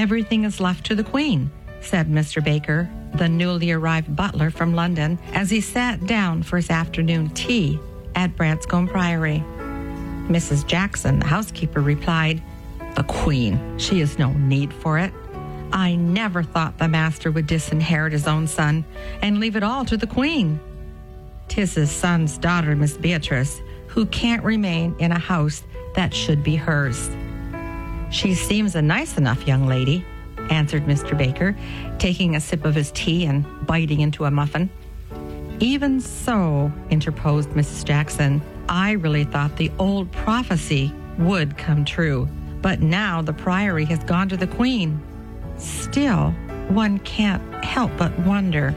Everything is left to the Queen, said Mr. Baker, the newly arrived butler from London, as he sat down for his afternoon tea at Branscombe Priory. Mrs. Jackson, the housekeeper, replied, "The Queen, she has no need for it. I never thought the master would disinherit his own son and leave it all to the Queen. 'Tis his son's daughter, Miss Beatrice, who can't remain in a house that should be hers." "She seems a nice enough young lady," answered Mr. Baker, taking a sip of his tea and biting into a muffin. "Even so," interposed Mrs. Jackson, "I really thought the old prophecy would come true. But now the Priory has gone to the Queen. Still, one can't help but wonder.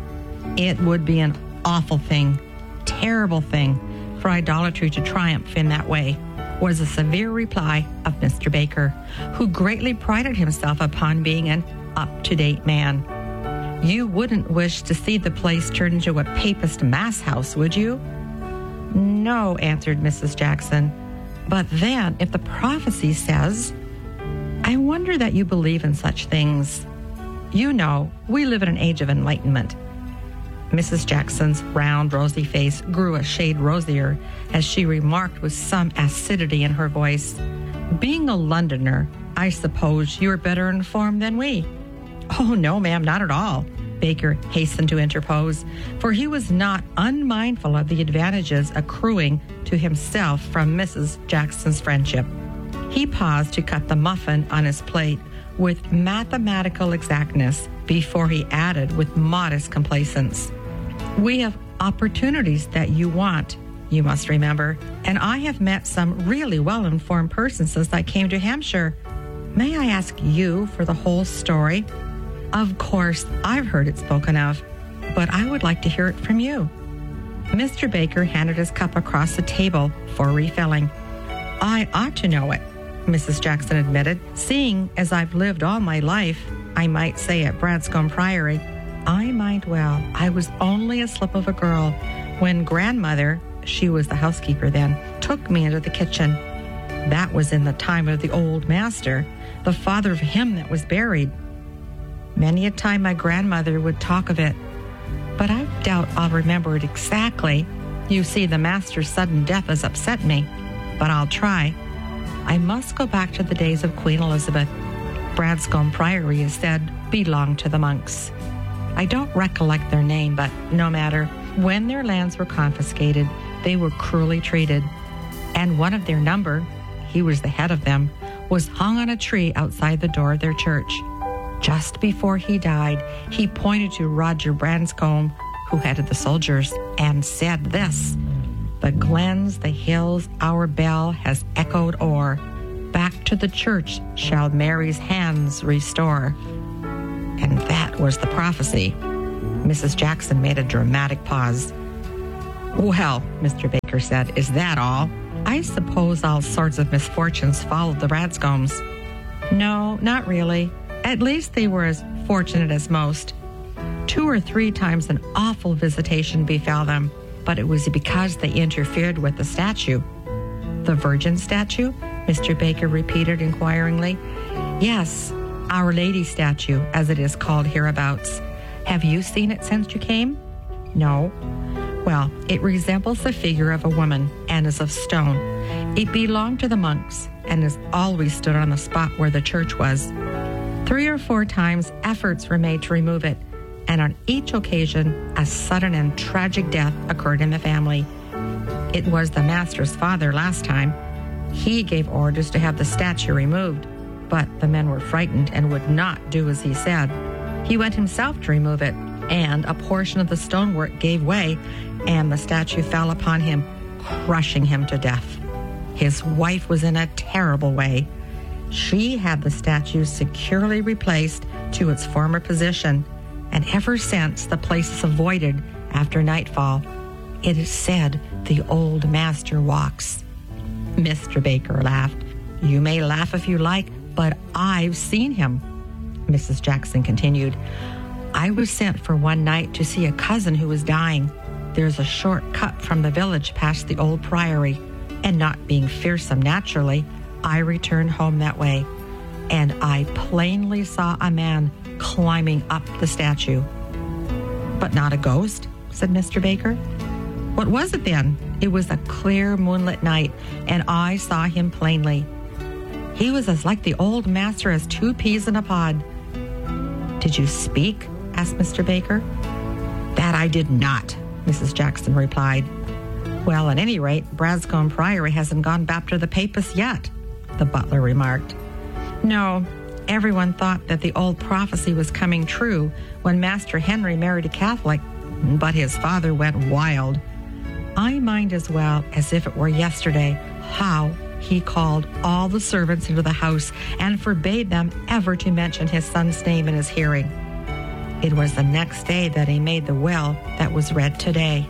It would be an awful thing, terrible thing, for idolatry to triumph in that way," was the severe reply of Mr. Baker, who greatly prided himself upon being an up-to-date man. "You wouldn't wish to see the place turned into a papist mass house, would you?" "No," answered Mrs. Jackson. "But then, if the prophecy says, I wonder that you believe in such things. You know, we live in an age of enlightenment." Mrs. Jackson's round, rosy face grew a shade rosier as she remarked with some acidity in her voice, "Being a Londoner, I suppose you're better informed than we." "Oh, no, ma'am, not at all," Baker hastened to interpose, for he was not unmindful of the advantages accruing to himself from Mrs. Jackson's friendship. He paused to cut the muffin on his plate with mathematical exactness before he added with modest complacence, "We have opportunities that you want, you must remember, and I have met some really well-informed persons since I came to Hampshire. May I ask you for the whole story? Of course, I've heard it spoken of, but I would like to hear it from you." Mr. Baker handed his cup across the table for refilling. "I ought to know it," Mrs. Jackson admitted, "seeing as I've lived all my life, I might say, at Branscombe Priory. I mind well, I was only a slip of a girl when grandmother, she was the housekeeper then, took me into the kitchen. That was in the time of the old master, the father of him that was buried. Many a time my grandmother would talk of it, but I doubt I'll remember it exactly. You see, the master's sudden death has upset me, but I'll try. I must go back to the days of Queen Elizabeth. Branscombe Priory is said belonged to the monks. I don't recollect their name, but no matter. When their lands were confiscated, they were cruelly treated, and one of their number, he was the head of them, was hung on a tree outside the door of their church. Just before he died, he pointed to Roger Branscombe, who headed the soldiers, and said this, 'The glens, the hills, our bell has echoed o'er. Back to the church shall Mary's hands restore.' And that was the prophecy." Mrs. Jackson made a dramatic pause. "Well," Mr. Baker said, "is that all? I suppose all sorts of misfortunes followed the Branscombes." "No, not really. At least they were as fortunate as most. 2 or 3 times an awful visitation befell them, but it was because they interfered with the statue." "The Virgin statue?" Mr. Baker repeated inquiringly. "Yes, Our Lady statue, as it is called hereabouts. Have you seen it since you came?" "No." "Well, it resembles the figure of a woman and is of stone. It belonged to the monks and has always stood on the spot where the church was. 3 or 4 times efforts were made to remove it, and on each occasion a sudden and tragic death occurred in the family. It was the master's father last time. He gave orders to have the statue removed, but the men were frightened and would not do as he said. He went himself to remove it, and a portion of the stonework gave way, and the statue fell upon him, crushing him to death. His wife was in a terrible way. She had the statue securely replaced to its former position, and ever since the place is avoided after nightfall. It is said the old master walks." Mr. Baker laughed. "You may laugh if you like, but I've seen him." Mrs. Jackson continued, "I was sent for one night to see a cousin who was dying. There's a short cut from the village past the old priory, and not being fearsome naturally, I returned home that way. and I plainly saw a man climbing up the statue." "But not a ghost?" said Mr. Baker. "What was it then?" "It was a clear moonlit night, and I saw him plainly. He was as like the old master as 2 peas in a pod." "Did you speak?" asked Mr. Baker. "That I did not," Mrs. Jackson replied. "Well, at any rate, Branscombe Priory hasn't gone back to the papists yet," the butler remarked. "No, everyone thought that the old prophecy was coming true when Master Henry married a Catholic, but his father went wild. I mind as well as if it were yesterday how he called all the servants into the house and forbade them ever to mention his son's name in his hearing. It was the next day that he made the will that was read today."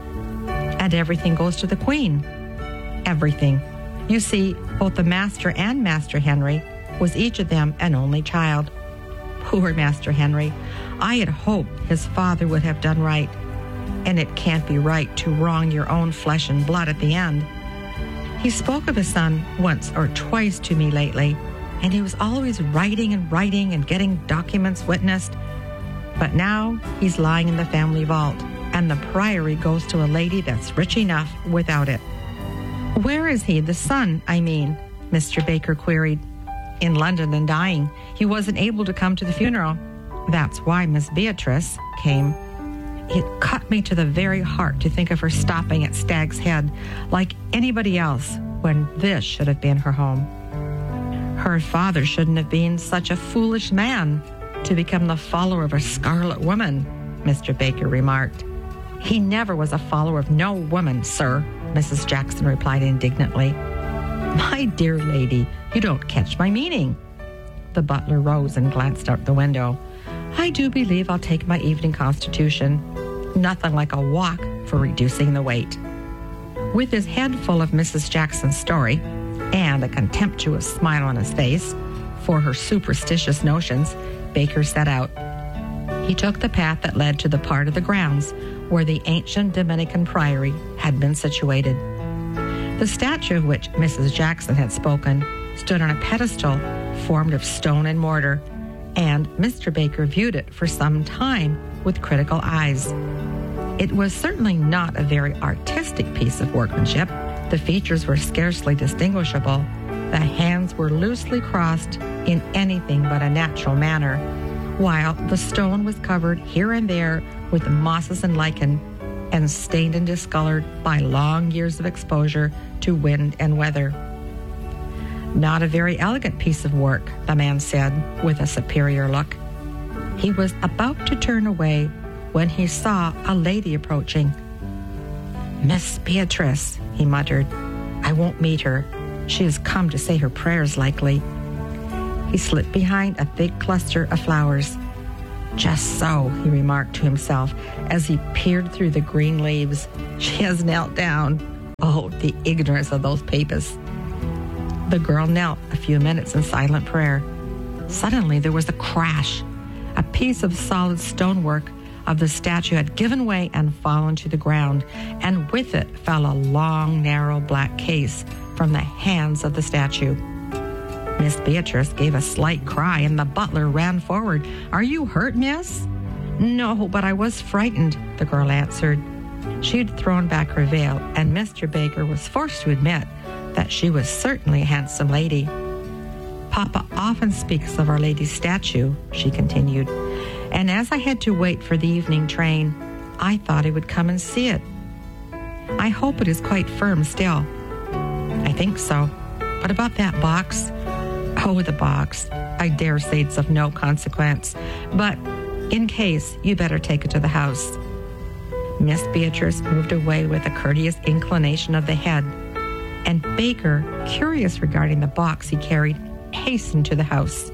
"And everything goes to the Queen?" "Everything. You see, both the Master and Master Henry was each of them an only child. Poor Master Henry. I had hoped his father would have done right. And it can't be right to wrong your own flesh and blood at the end. He spoke of his son once or twice to me lately, and he was always writing and getting documents witnessed. But now he's lying in the family vault, and the priory goes to a lady that's rich enough without it." "Where is he, the son, I mean?" Mr. Baker queried. "In London and dying. He wasn't able to come to the funeral. That's why Miss Beatrice came. It cut me to the very heart to think of her stopping at Stag's Head like anybody else when this should have been her home. Her father shouldn't have been such a foolish man to become the follower of a Scarlet Woman," Mr. Baker remarked. "He never was a follower of no woman, sir," Mrs. Jackson replied indignantly. "My dear lady, you don't catch my meaning." The butler rose and glanced out the window. "I do believe I'll take my evening constitution. Nothing like a walk for reducing the weight." With his head full of Mrs. Jackson's story and a contemptuous smile on his face for her superstitious notions, Baker set out. He took the path that led to the part of the grounds where the ancient Dominican priory had been situated. The statue of which Mrs. Jackson had spoken stood on a pedestal formed of stone and mortar, and Mr. Baker viewed it for some time with critical eyes. It was certainly not a very artistic piece of workmanship. The features were scarcely distinguishable. The hands were loosely crossed in anything but a natural manner, while the stone was covered here and there with mosses and lichen, and stained and discolored by long years of exposure to wind and weather. "Not a very elegant piece of work," the man said, with a superior look. He was about to turn away when he saw a lady approaching. "Miss Beatrice," he muttered. "I won't meet her. She has come to say her prayers, likely." He slipped behind a big cluster of flowers. "Just so," he remarked to himself as he peered through the green leaves. "She has knelt down. Oh, the ignorance of those papists." The girl knelt a few minutes in silent prayer. Suddenly there was a crash. A piece of solid stonework of the statue had given way and fallen to the ground, and with it fell a long, narrow black case from the hands of the statue. Miss Beatrice gave a slight cry, and the butler ran forward. "Are you hurt, miss?" "No, but I was frightened," the girl answered. She had thrown back her veil, and Mr. Baker was forced to admit that she was certainly a handsome lady. "Papa often speaks of Our Lady's statue," she continued, "and as I had to wait for the evening train, I thought I would come and see it. I hope it is quite firm still." "I think so. But about that box?" "Oh, the box. I dare say it's of no consequence. But in case, you better take it to the house." Miss Beatrice moved away with a courteous inclination of the head, and Baker, curious regarding the box he carried, hastened to the house.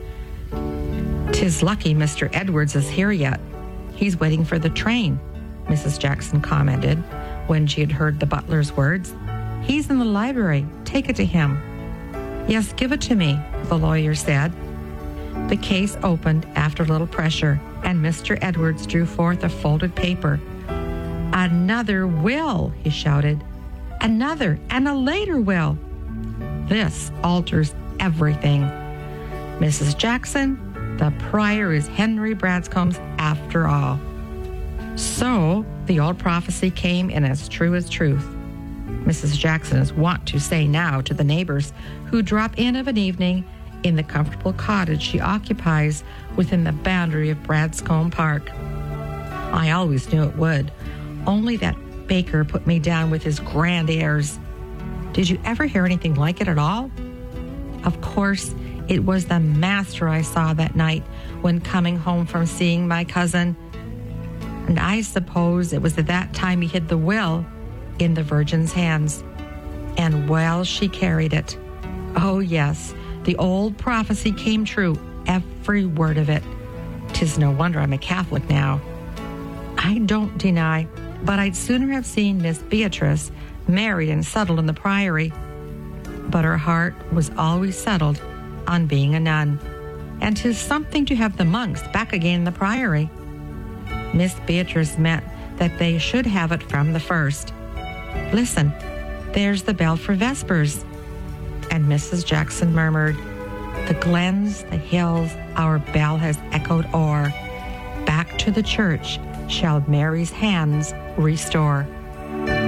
"'Tis lucky Mr. Edwards is here yet. He's waiting for the train," Mrs. Jackson commented when she had heard the butler's words. "He's in the library. Take it to him." "Yes, give it to me," the lawyer said. The case opened after a little pressure, and Mr. Edwards drew forth a folded paper. "Another will," he shouted. "Another and a later will. This alters everything. Mrs. Jackson, the prior is Henry Branscome's after all. So the old prophecy came in as true as truth. Mrs. Jackson is wont to say now to the neighbors who drop in of an evening in the comfortable cottage she occupies within the boundary of Branscombe Park. I always knew it would, only that Baker put me down with his grand airs. Did you ever hear anything like it at all? Of course, it was the master I saw that night when coming home from seeing my cousin. And I suppose it was at that time he hid the will in the Virgin's hands. And well she carried it. Oh yes, the old prophecy came true, every word of it. 'Tis no wonder I'm a Catholic now. I don't deny, but I'd sooner have seen Miss Beatrice married and settled in the Priory. But her heart was always settled on being a nun, and 'tis something to have the monks back again in the Priory. Miss Beatrice meant that they should have it from the first. Listen, there's the bell for vespers. And Mrs. Jackson murmured, the glens, the hills, our bell has echoed o'er. Back to the church shall Mary's hands restore.